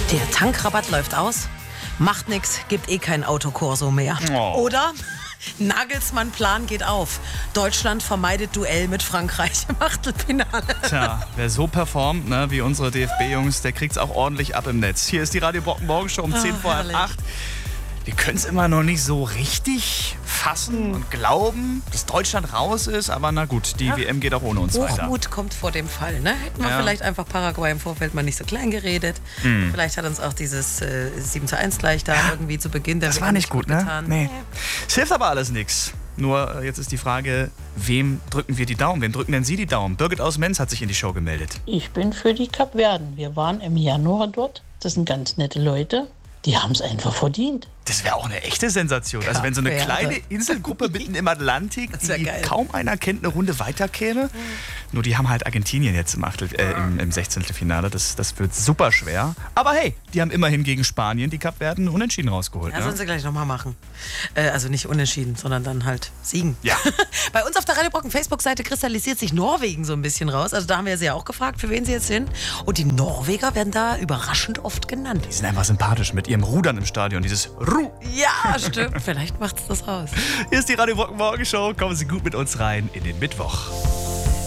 Der Tankrabatt läuft aus. Macht nix, gibt eh kein Autokorso mehr. Oh. Oder? Nagelsmann-Plan geht auf. Deutschland vermeidet Duell mit Frankreich im Achtelfinale. Tja, wer so performt, ne, wie unsere DFB-Jungs, der kriegt's auch ordentlich ab im Netz. Hier ist die Radio Brocken Morgenshow um 10 vor herrlich. 8. Wir können es immer noch nicht so richtig fassen und glauben, dass Deutschland raus ist. Aber na gut, die WM geht auch ohne uns weiter. Hochmut kommt vor dem Fall. Ne? Hätten wir vielleicht einfach Paraguay im Vorfeld mal nicht so klein geredet. Vielleicht hat uns auch dieses 7:1 gleich da irgendwie zu Beginn der Das WM war nicht gut, ne? getan. Nee. Es hilft aber alles nichts. Nur jetzt ist die Frage, wem drücken wir die Daumen? Wem drücken denn Sie die Daumen? Birgit aus Menz hat sich in die Show gemeldet. Ich bin für die Kapverden. Wir waren im Januar dort. Das sind ganz nette Leute. Die haben es einfach verdient. Das wäre auch eine echte Sensation. Also wenn so eine Kapverde. kleine Inselgruppe mitten im Atlantik, Das wär die geil. kaum einer kennt, eine Runde weiterkäme. Nur die haben halt Argentinien jetzt im 16. Finale. Das wird super schwer. Aber hey, die haben immerhin gegen Spanien die Kapverden unentschieden rausgeholt. Ja, Ne? sollen sie gleich nochmal machen. Also nicht unentschieden, sondern dann halt siegen. Ja. Bei uns auf der Radio Brocken Facebook-Seite kristallisiert sich Norwegen so ein bisschen raus. Also da haben wir sie ja auch gefragt, für wen sie jetzt sind. Und die Norweger werden da überraschend oft genannt. Die sind einfach sympathisch mit ihrem Rudern im Stadion. Dieses Ru. Ja, stimmt. Vielleicht macht's das aus. Hier ist die Radio Brocken Morgenshow. Kommen Sie gut mit uns rein in den Mittwoch.